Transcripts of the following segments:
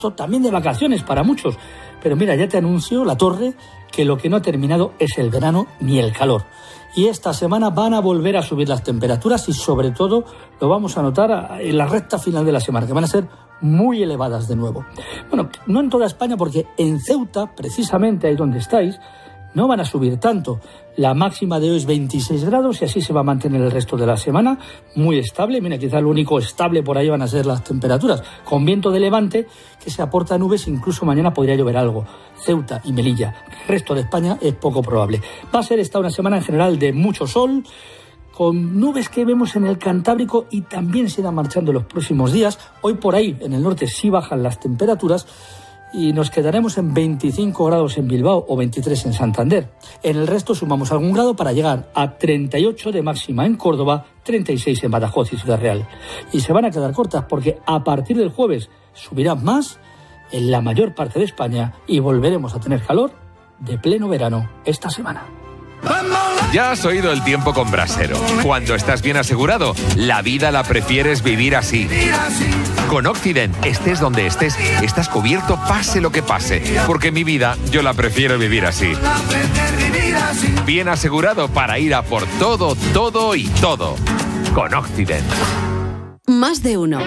también de vacaciones para muchos. Pero mira, ya te anuncio, La Torre, que lo que no ha terminado es el verano ni el calor. Y esta semana van a volver a subir las temperaturas y sobre todo lo vamos a notar en la recta final de la semana, que van a ser muy elevadas de nuevo. Bueno, no en toda España, porque en Ceuta, precisamente ahí donde estáis, no van a subir tanto. La máxima de hoy es 26 grados y así se va a mantener el resto de la semana, muy estable. Mira, quizá lo único estable por ahí van a ser las temperaturas, con viento de levante que se aporta nubes, incluso mañana podría llover algo. Ceuta y Melilla, el resto de España es poco probable. Va a ser esta una semana en general de mucho sol, con nubes que vemos en el Cantábrico y también se irán marchando los próximos días. Hoy por ahí, en el norte, sí bajan las temperaturas, y nos quedaremos en 25 grados en Bilbao o 23 en Santander. En el resto sumamos algún grado para llegar a 38 de máxima en Córdoba, 36 en Badajoz y Ciudad Real. Y se van a quedar cortas porque a partir del jueves subirán más en la mayor parte de España y volveremos a tener calor de pleno verano esta semana. Ya has oído el tiempo con Brasero. Cuando estás bien asegurado, la vida la prefieres vivir así. Con Occident, estés donde estés, estás cubierto pase lo que pase. Porque mi vida, yo la prefiero vivir así. Bien asegurado para ir a por todo, todo y todo. Con Occident. Más de uno.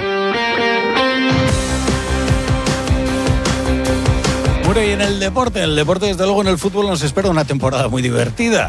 Bueno, y en el deporte, desde luego en el fútbol nos espera una temporada muy divertida.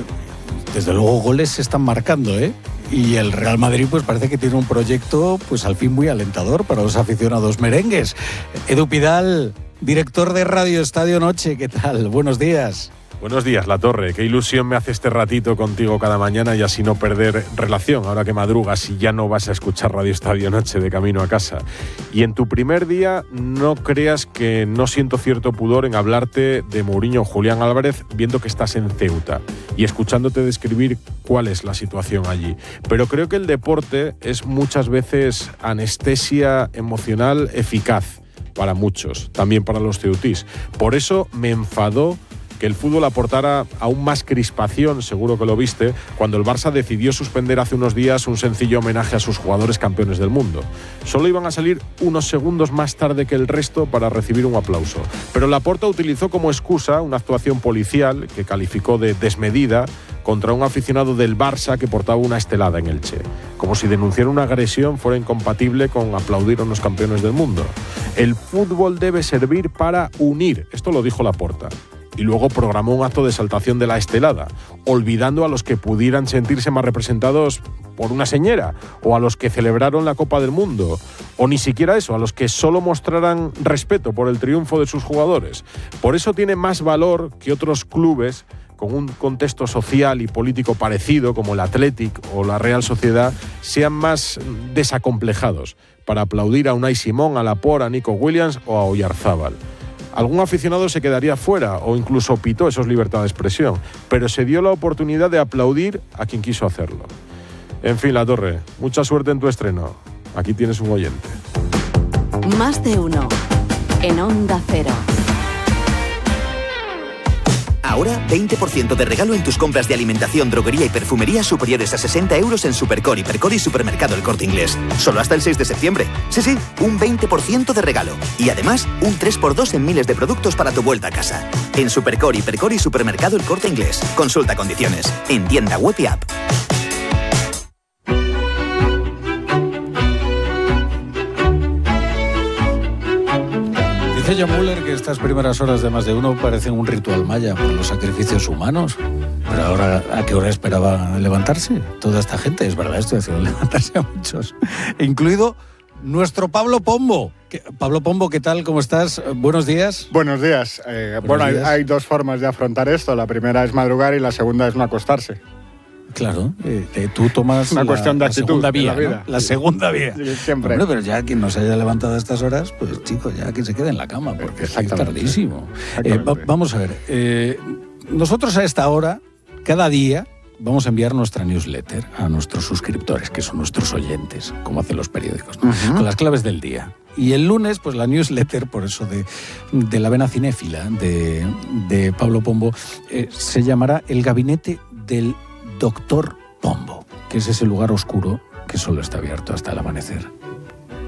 Desde luego goles se están marcando, y el Real Madrid pues parece que tiene un proyecto pues al fin muy alentador para los aficionados merengues. Edu Pidal, director de Radio Estadio Noche, ¿qué tal? Buenos días. Buenos días, La Torre. Qué ilusión me hace este ratito contigo cada mañana y así no perder relación ahora que madrugas y ya no vas a escuchar Radio Estadio Noche de camino a casa. Y en tu primer día no creas que no siento cierto pudor en hablarte de Mourinho o Julián Álvarez viendo que estás en Ceuta y escuchándote describir cuál es la situación allí. Pero creo que el deporte es muchas veces anestesia emocional eficaz para muchos, también para los ceutís. Por eso me enfadó que el fútbol aportara aún más crispación, seguro que lo viste, cuando el Barça decidió suspender hace unos días un sencillo homenaje a sus jugadores campeones del mundo. Solo iban a salir unos segundos más tarde que el resto para recibir un aplauso. Pero Laporta utilizó como excusa una actuación policial que calificó de desmedida contra un aficionado del Barça que portaba una estelada en Elche. Como si denunciar una agresión fuera incompatible con aplaudir a unos campeones del mundo. El fútbol debe servir para unir, esto lo dijo Laporta. Y luego programó un acto de exaltación de la estelada, olvidando a los que pudieran sentirse más representados por una señera, o a los que celebraron la Copa del Mundo, o ni siquiera eso, a los que solo mostraran respeto por el triunfo de sus jugadores. Por eso tiene más valor que otros clubes con un contexto social y político parecido, como el Athletic o la Real Sociedad, sean más desacomplejados para aplaudir a Unai Simón, a Laporta, a Nico Williams o a Oyarzábal. Algún aficionado se quedaría fuera o incluso pitó, eso es libertad de expresión, pero se dio la oportunidad de aplaudir a quien quiso hacerlo. En fin, La Torre, mucha suerte en tu estreno. Aquí tienes un oyente. Más de uno. En Onda Cero. Ahora 20% de regalo en tus compras de alimentación, droguería y perfumería superiores a 60 euros en Supercore, Hipercor y Supermercado El Corte Inglés. Solo hasta el 6 de septiembre. Sí, un 20% de regalo. Y además, un 3x2 en miles de productos para tu vuelta a casa. En Supercore, Hipercor y Supermercado El Corte Inglés. Consulta condiciones. En tienda web y app. Dice John Muller que estas primeras horas de Más de Uno parecen un ritual maya por los sacrificios humanos. Pero ahora, ¿a qué hora esperaba levantarse toda esta gente? Es verdad, esto haciendo levantarse a muchos. Incluido nuestro Pablo Pombo. Pablo Pombo, ¿qué tal? ¿Cómo estás? Buenos días. Buenos días. Buenos días. Hay dos formas de afrontar esto. La primera es madrugar y la segunda es no acostarse. Claro, tú tomas una cuestión de actitud, segunda vía, la vida. ¿no? La segunda vía. Sí, siempre. Bueno, pero ya quien no se haya levantado a estas horas, pues chicos, ya que se quede en la cama, porque es tardísimo. Vamos a ver, nosotros a esta hora, cada día, vamos a enviar nuestra newsletter a nuestros suscriptores, que son nuestros oyentes, como hacen los periódicos, ¿no? Con las claves del día. Y el lunes, pues la newsletter, por eso de la vena cinéfila de Pablo Pombo, se llamará El Gabinete del Doctor Pombo, que es ese lugar oscuro que solo está abierto hasta el amanecer.